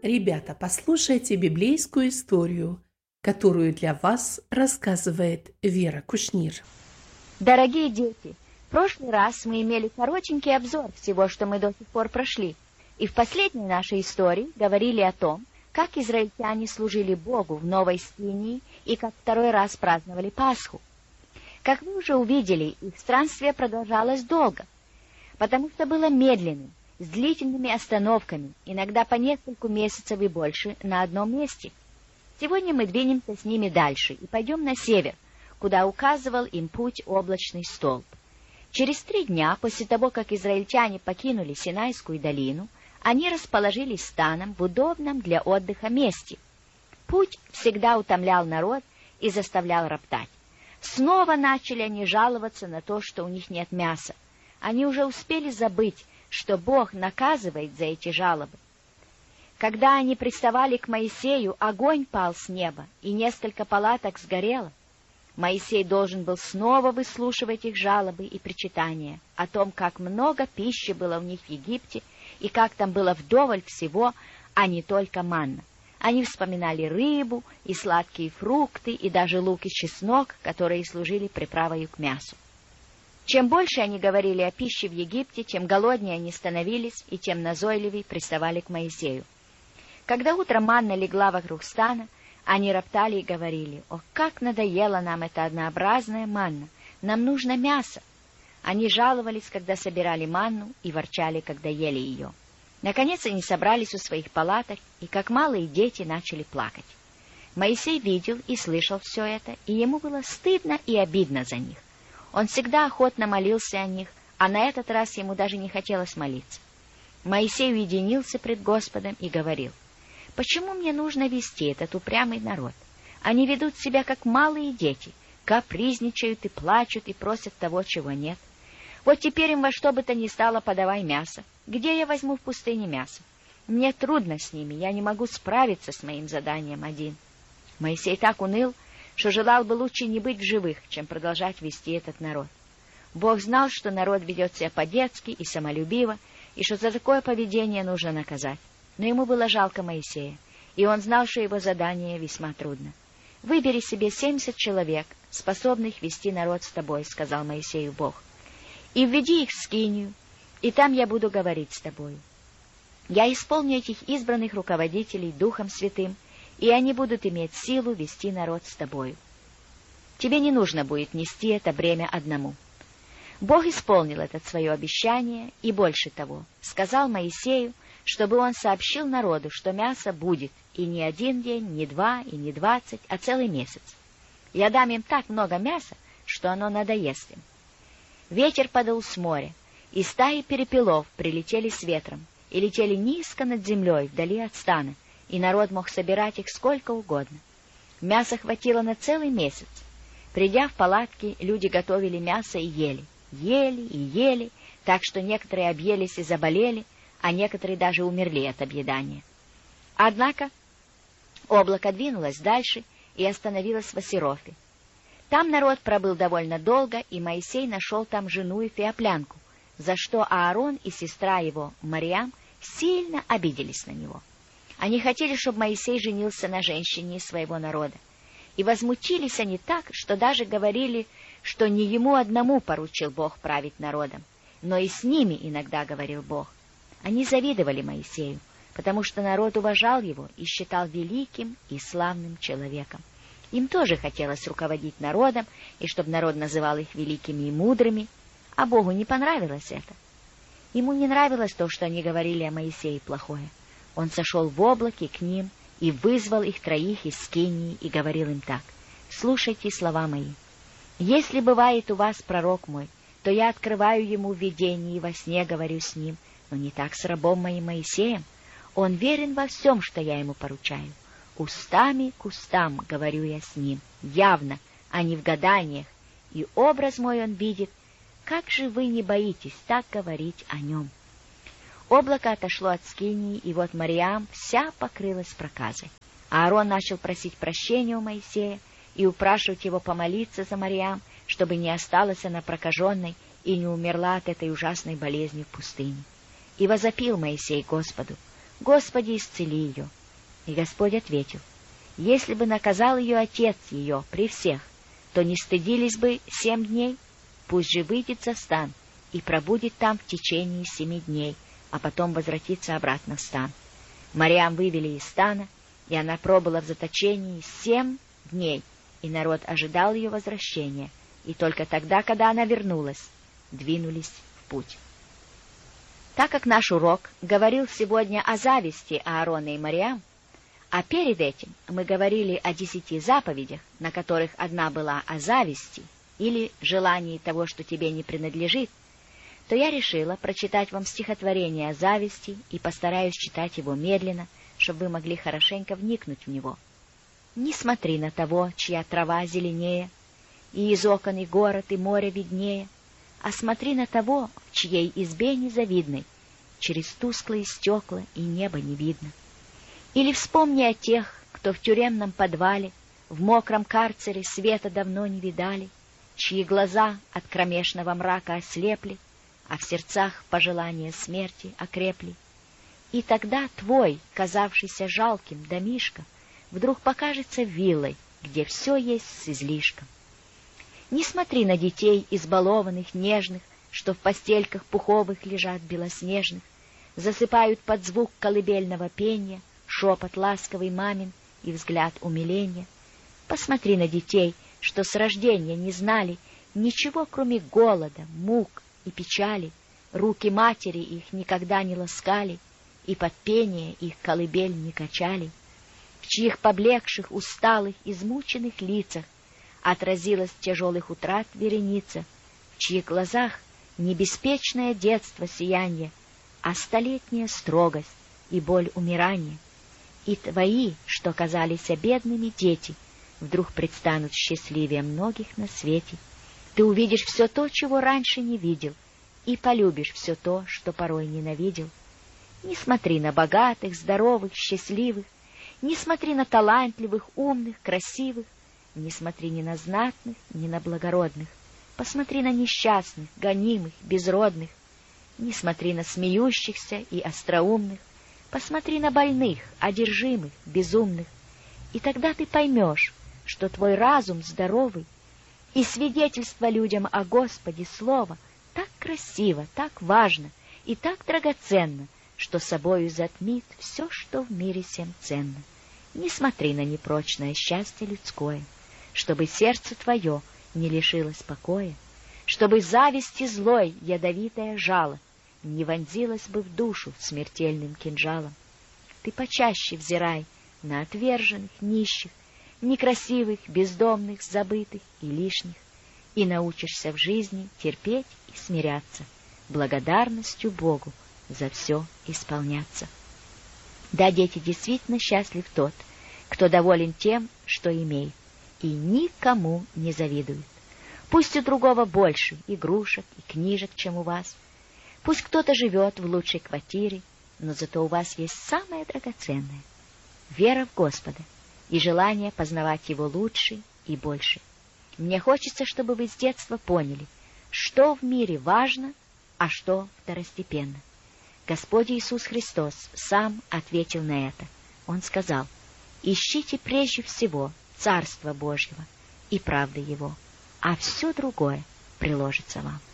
Ребята, послушайте библейскую историю, которую для вас рассказывает Вера Кушнир. Дорогие дети, в прошлый раз мы имели коротенький обзор всего, что мы до сих пор прошли. И в последней нашей истории говорили о том, как израильтяне служили Богу в Новой Скинии и как второй раз праздновали Пасху. Как вы уже увидели, их странствие продолжалось долго, потому что было медленным, с длительными остановками, иногда по несколько месяцев и больше, на одном месте. Сегодня мы двинемся с ними дальше и пойдем на север, куда указывал им путь облачный столб. Через 3 дня после того, как израильтяне покинули Синайскую долину, они расположились станом в удобном для отдыха месте. Путь всегда утомлял народ и заставлял роптать. Снова начали они жаловаться на то, что у них нет мяса. Они уже успели забыть, что Бог наказывает за эти жалобы. Когда они приставали к Моисею, огонь пал с неба, и несколько палаток сгорело. Моисей должен был снова выслушивать их жалобы и причитания о том, как много пищи было у них в Египте, и как там было вдоволь всего, а не только манна. Они вспоминали рыбу и сладкие фрукты, и даже лук и чеснок, которые служили приправой к мясу. Чем больше они говорили о пище в Египте, тем голоднее они становились, и тем назойливее приставали к Моисею. Когда утром манна легла вокруг стана, они роптали и говорили: «О, как надоела нам эта однообразная манна! Нам нужно мясо!» Они жаловались, когда собирали манну, и ворчали, когда ели ее. Наконец они собрались у своих палаток, и как малые дети начали плакать. Моисей видел и слышал все это, и ему было стыдно и обидно за них. Он всегда охотно молился о них, а на этот раз ему даже не хотелось молиться. Моисей уединился пред Господом и говорил: «Почему мне нужно вести этот упрямый народ? Они ведут себя, как малые дети, капризничают и плачут и просят того, чего нет. Вот теперь им во что бы то ни стало подавай мясо. Где я возьму в пустыне мясо? Мне трудно с ними, я не могу справиться с моим заданием один». Моисей так уныл, что желал бы лучше не быть в живых, чем продолжать вести этот народ. Бог знал, что народ ведет себя по-детски и самолюбиво, и что за такое поведение нужно наказать. Но ему было жалко Моисея, и он знал, что его задание весьма трудно. «Выбери себе 70 человек, способных вести народ с тобой», — сказал Моисею Бог, «и введи их в скинию, и там я буду говорить с тобою. Я исполню этих избранных руководителей Духом Святым, и они будут иметь силу вести народ с тобою. Тебе не нужно будет нести это бремя одному». Бог исполнил это свое обещание, и больше того, сказал Моисею, чтобы он сообщил народу, что мясо будет, и не 1 день, не 2, и не 20, а целый месяц. Я дам им так много мяса, что оно надоест им. Ветер подул с моря, и стаи перепелов прилетели с ветром, и летели низко над землей, вдали от стана, и народ мог собирать их сколько угодно. Мяса хватило на целый месяц. Придя в палатки, люди готовили мясо и ели. Ели и ели, так что некоторые объелись и заболели, а некоторые даже умерли от объедания. Однако облако двинулось дальше и остановилось в Осирофе. Там народ пробыл довольно долго, и Моисей нашел там жену эфиоплянку, за что Аарон и сестра его, Марьям, сильно обиделись на него. Они хотели, чтобы Моисей женился на женщине из своего народа. И возмутились они так, что даже говорили, что не ему одному поручил Бог править народом, но и с ними иногда говорил Бог. Они завидовали Моисею, потому что народ уважал его и считал великим и славным человеком. Им тоже хотелось руководить народом, и чтобы народ называл их великими и мудрыми, а Богу не понравилось это. Ему не нравилось то, что они говорили о Моисее плохое. Он сошел в облаке к ним и вызвал их 3 из Скинии и говорил им так: «Слушайте слова мои. Если бывает у вас пророк мой, то я открываю ему в видении и во сне говорю с ним, но не так с рабом моим Моисеем. Он верен во всем, что я ему поручаю. Устами к устам говорю я с ним, явно, а не в гаданиях, и образ мой он видит. Как же вы не боитесь так говорить о нем?» Облако отошло от Скинии, и вот Марьям вся покрылась проказой. Аарон начал просить прощения у Моисея и упрашивать его помолиться за Марьям, чтобы не осталась она прокаженной и не умерла от этой ужасной болезни в пустыне. И возопил Моисей Господу: Господи, исцели ее». И Господь ответил: «Если бы наказал ее отец ее при всех, то не стыдились бы 7 дней? Пусть же выйдет за стан и пробудет там в течение 7 дней, а потом возвратится обратно в стан». Мариам вывели из стана, и она пробыла в заточении 7 дней, и народ ожидал ее возвращения, и только тогда, когда она вернулась, двинулись в путь. Так как наш урок говорил сегодня о зависти Аарона и Мариам, а перед этим мы говорили о 10 заповедях, на которых одна была о зависти или желании того, что тебе не принадлежит, то я решила прочитать вам стихотворение о зависти и постараюсь читать его медленно, чтобы вы могли хорошенько вникнуть в него. Не смотри на того, чья трава зеленее, и из окон и город, и море виднее, а смотри на того, в чьей избе незавидной через тусклые стекла и небо не видно. Или вспомни о тех, кто в тюремном подвале, в мокром карцере света давно не видали, чьи глаза от кромешного мрака ослепли, а в сердцах пожелания смерти окрепли. И тогда твой, казавшийся жалким домишко, вдруг покажется виллой, где все есть с излишком. Не смотри на детей избалованных, нежных, что в постельках пуховых лежат белоснежных, засыпают под звук колыбельного пения, шепот ласковый мамин и взгляд умиления. Посмотри на детей, что с рождения не знали ничего, кроме голода, мук и печали, руки матери их никогда не ласкали, и под пение их колыбель не качали, в чьих поблекших, усталых, измученных лицах отразилась тяжелых утрат вереница, в чьих глазах не беспечное детство сияние, а столетняя строгость и боль умирания. И твои, что казались бедными дети, вдруг предстанут счастливее многих на свете. Ты увидишь все то, чего раньше не видел, и полюбишь все то, что порой ненавидел. Не смотри на богатых, здоровых, счастливых, не смотри на талантливых, умных, красивых, не смотри ни на знатных, ни на благородных. Посмотри на несчастных, гонимых, безродных. Не смотри на смеющихся и остроумных. Посмотри на больных, одержимых, безумных. И тогда ты поймешь, что твой разум здоровый, и свидетельство людям о Господе слово так красиво, так важно и так драгоценно, что собою затмит все, что в мире всем ценно. Не смотри на непрочное счастье людское, чтобы сердце твое не лишилось покоя, чтобы зависти злой ядовитое жало не вонзилось бы в душу смертельным кинжалом. Ты почаще взирай на отверженных, нищих, некрасивых, бездомных, забытых и лишних, и научишься в жизни терпеть и смиряться, благодарностью Богу за все исполняться. Да, дети, действительно счастлив тот, кто доволен тем, что имеет, и никому не завидует. Пусть у другого больше игрушек и книжек, чем у вас. Пусть кто-то живет в лучшей квартире, но зато у вас есть самое драгоценное — вера в Господа и желание познавать Его лучше и больше. Мне хочется, чтобы вы с детства поняли, что в мире важно, а что второстепенно. Господь Иисус Христос сам ответил на это. Он сказал: «Ищите прежде всего Царство Божьего и правды Его, а все другое приложится вам».